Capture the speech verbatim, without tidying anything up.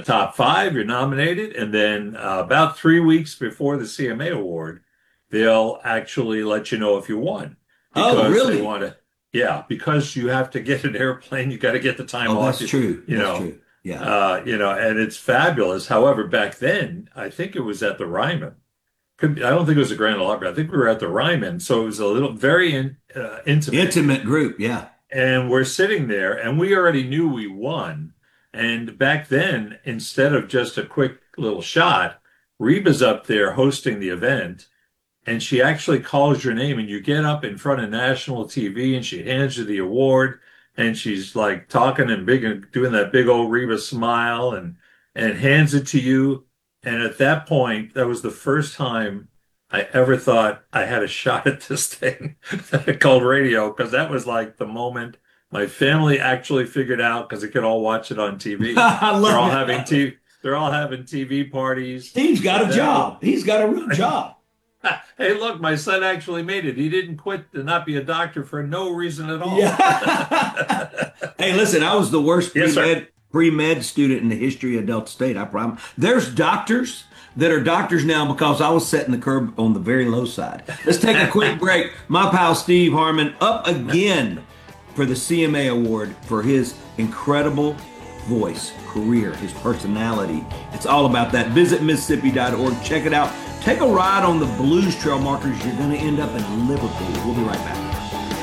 top five, you're nominated, and then uh, about three weeks before the C M A award, they'll actually let you know if you won Oh, because they really? want to, yeah, because you have to get an airplane, you got to get the time Oh, off, that's you, true. you That's know, true. Yeah. uh, you know, and it's fabulous. However, back then, I think it was at the Ryman. Could be, I don't think it was a Grand Ole Opry. I think we were at the Ryman, so it was a little very in, uh, intimate. Intimate group. Yeah. And we're sitting there, and we already knew we won. And back then, instead of just a quick little shot, Reba's up there hosting the event, and she actually calls your name, and you get up in front of national T V, and she hands you the award, and she's like talking and big and doing that big old Reba smile, and and hands it to you. And at that point, that was the first time I ever thought I had a shot at this thing called radio, because that was like the moment my family actually figured out because they could all watch it on T V. I They're love all it. having T they're all having T V parties. Steve's got At a that point, job. He's got a real job. hey, look, my son actually made it. He didn't quit to not be a doctor for no reason at all. Yeah. Hey, listen, I was the worst Yes, sir. pre-med pre-med student in the history of Delta State. I promise. There's doctors that are doctors now because I was setting the curb on the very low side. Let's take a quick break. My pal Steve Harmon up again for the C M A award for his incredible voice, career, his personality. It's all about that. Visit Mississippi dot org. Check it out. Take a ride on the Blues Trail markers. You're going to end up in Liverpool. We'll be right back.